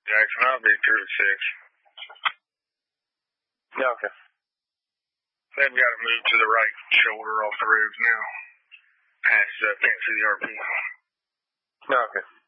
Jackson, I'll be through at 6. Yeah, okay. They've got to move to the right shoulder off the ribs now. Past Fancy the RP. Yeah, okay.